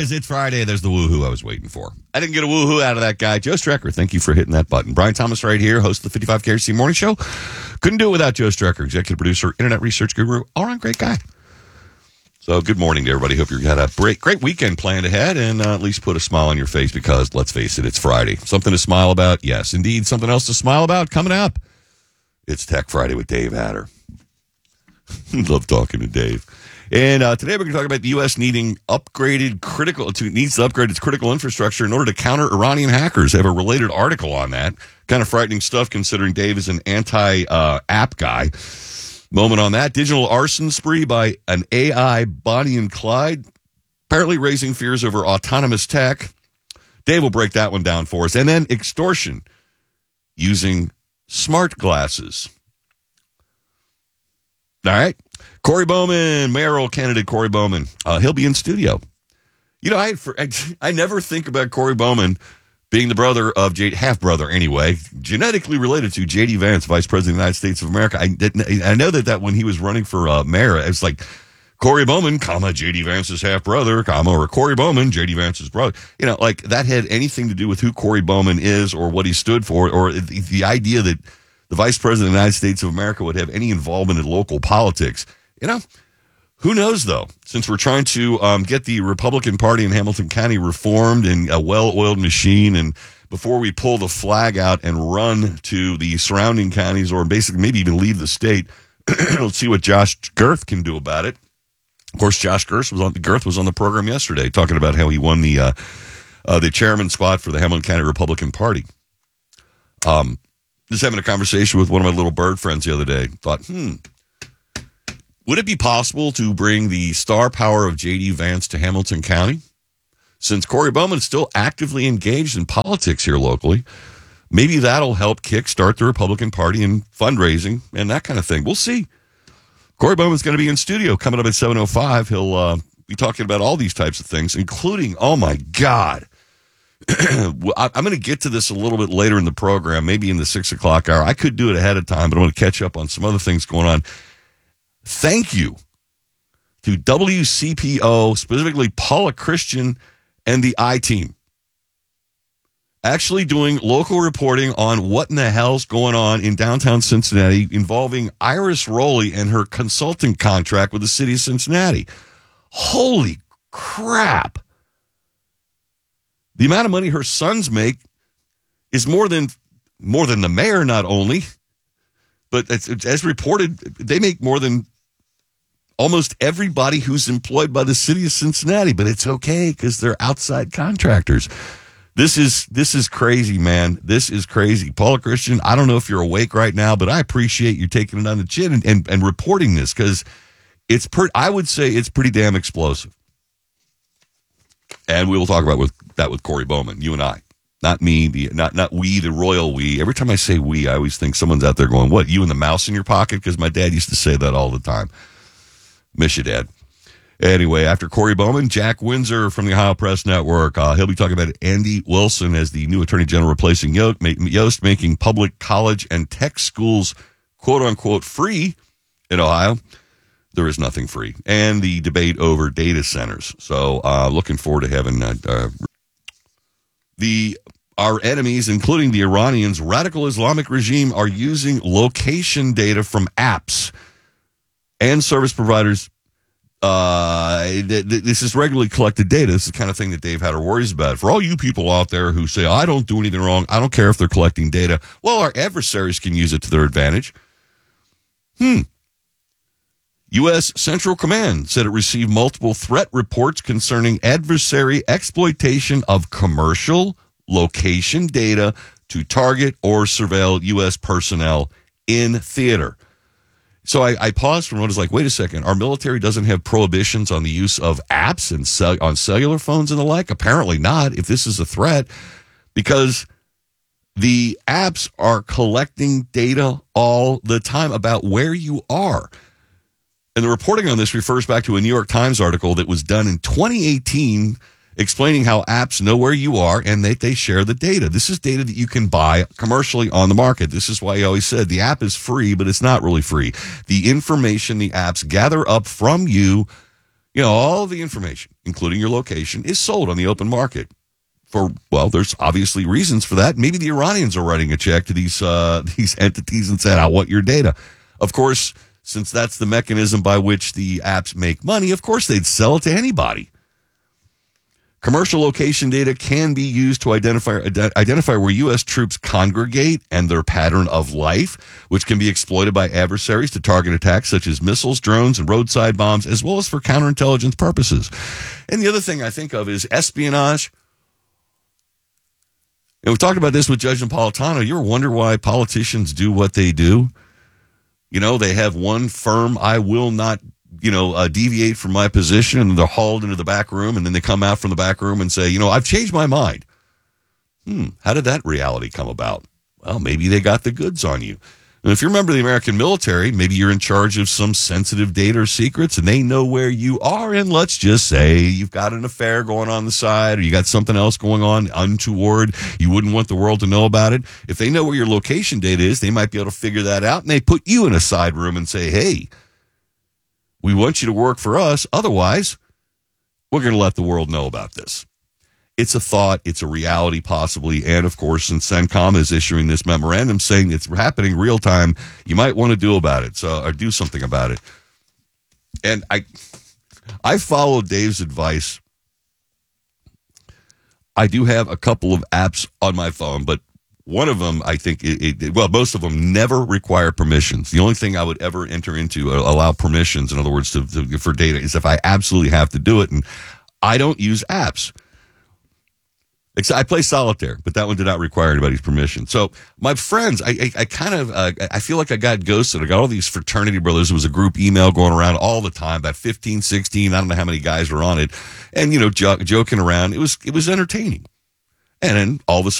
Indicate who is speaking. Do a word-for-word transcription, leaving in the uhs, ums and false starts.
Speaker 1: is. It's Friday. There's the woohoo I was waiting for. I didn't get a woohoo out of that guy. Joe Strecker, thank you for hitting that button. Brian Thomas right here, host of the fifty-five K R C Morning Show. Couldn't do it without Joe Strecker, executive producer, internet research guru, all-around great guy. So good morning to everybody. Hope you had a great, great weekend planned ahead and uh, at least put a smile on your face because, let's face it, it's Friday. Something to smile about? Yes, indeed. Something else to smile about? Coming up. It's Tech Friday with Dave Hatter. Love talking to Dave. And uh, today we're going to talk about the U S needing upgraded critical to needs to upgrade its critical infrastructure in order to counter Iranian hackers. I have a related article on that. Kind of frightening stuff considering Dave is an anti-app uh, guy. Moment on that. Digital arson spree by an A I Bonnie and Clyde, apparently raising fears over autonomous tech. Dave will break that one down for us. And then extortion using smart glasses. All right. Corey Bowman, mayoral candidate Corey Bowman. Uh, he'll be in studio. You know, I, I I never think about Corey Bowman being the brother of J, half brother anyway, genetically related to J D Vance, Vice President of the United States of America. I didn't. I know that that when he was running for uh, mayor, it's like Corey Bowman, comma J D Vance's half brother, comma or Corey Bowman, J D Vance's brother. You know, like that had anything to do with who Corey Bowman is or what he stood for, or the, the idea that the Vice President of the United States of America would have any involvement in local politics. You know, who knows, though, since we're trying to um, get the Republican Party in Hamilton County reformed and a well-oiled machine, and before we pull the flag out and run to the surrounding counties or basically maybe even leave the state, let's see what Josh Girth can do about it. Of course, Josh Girth was on, Girth was on the program yesterday talking about how he won the, uh, uh, the chairman spot for the Hamilton County Republican Party. Um, just having a conversation with one of my little bird friends the other day. Thought, hmm. Would it be possible to bring the star power of J D Vance to Hamilton County? Since Corey Bowman is still actively engaged in politics here locally, maybe that'll help kickstart the Republican Party in fundraising and that kind of thing. We'll see. Corey Bowman's going to be in studio coming up at seven oh five. He'll uh, be talking about all these types of things, including, oh my God, I'm going to get to this a little bit later in the program, maybe in the six o'clock hour. I could do it ahead of time, but I'm going to catch up on some other things going on. Thank you to W C P O, specifically Paula Christian and the I-Team. Actually doing local reporting on what in the hell's going on in downtown Cincinnati involving Iris Rowley and her consulting contract with the city of Cincinnati. Holy crap. The amount of money her sons make is more than more than the mayor, not only, but as, as reported, they make more than almost everybody who's employed by the city of Cincinnati, but it's okay because they're outside contractors. This is this is crazy, man. This is crazy. Paula Christian, I don't know if you're awake right now, but I appreciate you taking it on the chin and, and, and reporting this because it's per, I would say it's pretty damn explosive. And we will talk about with, that with Corey Bowman, you and I. Not me, the not not we, the royal we. Every time I say we, I always think someone's out there going, what, you and the mouse in your pocket? Because my dad used to say that all the time. Miss you, Dad. Anyway, after Corey Bowman, Jack Windsor from the Ohio Press Network. Uh, he'll be talking about Andy Wilson as the new Attorney General replacing Yost, making public college and tech schools, quote-unquote, free in Ohio. There is nothing free. And the debate over data centers. So uh, looking forward to having uh, uh, the our enemies, including the Iranians, radical Islamic regime, are using location data from apps and service providers. Uh, th- th- this is regularly collected data. This is the kind of thing that Dave Hatter worries about. For all you people out there who say, I don't do anything wrong, I don't care if they're collecting data. Well, our adversaries can use it to their advantage. Hmm. U S Central Command said it received multiple threat reports concerning adversary exploitation of commercial location data to target or surveil U S personnel in theater. So I, I paused for a moment. I was like, wait a second. Our military doesn't have prohibitions on the use of apps and cell, on cellular phones and the like? Apparently not, if this is a threat, because the apps are collecting data all the time about where you are. And the reporting on this refers back to a New York Times article that was done in twenty eighteen explaining how apps know where you are and that they share the data. This is data that you can buy commercially on the market. This is why I always said the app is free, but it's not really free. The information the apps gather up from you, You know, all the information, including your location, is sold on the open market. For, well, there's obviously reasons for that. Maybe the Iranians are writing a check to these uh, these entities and saying, I want your data. Of course, since that's the mechanism by which the apps make money, of course they'd sell it to anybody. Commercial location data can be used to identify identify where U S troops congregate and their pattern of life, which can be exploited by adversaries to target attacks such as missiles, drones, and roadside bombs, as well as for counterintelligence purposes. And the other thing I think of is espionage. And we've talked about this with Judge Napolitano. You ever wonder why politicians do what they do? You know, they have one firm, I will not, you know, uh, deviate from my position, and they're hauled into the back room, and then they come out from the back room and say, you know, I've changed my mind. Hmm, how did that reality come about? Well, maybe they got the goods on you. And if you remember the American military, maybe you're in charge of some sensitive data or secrets, and they know where you are, and let's just say you've got an affair going on the side, or you got something else going on untoward, you wouldn't want the world to know about it. If they know where your location data is, they might be able to figure that out, and they put you in a side room and say, hey, we want you to work for us, otherwise we're going to let the world know about this. It's a thought, it's a reality possibly, and of course, since CENTCOM is issuing this memorandum saying it's happening real time, you might want to do about it, so or do something about it. And I, I followed Dave's advice. I do have a couple of apps on my phone, but one of them, I think, it, it, well, most of them never require permissions. The only thing I would ever enter into, uh, allow permissions, in other words, to, to, for data, is if I absolutely have to do it, and I don't use apps. I play solitaire, but that one did not require anybody's permission. So my friends, I, I, I kind of, uh, I feel like I got ghosted. I got all these fraternity brothers. It was a group email going around all the time, about fifteen, sixteen. I don't know how many guys were on it. And, you know, jo- joking around. It was, it was entertaining. And then all of a sudden,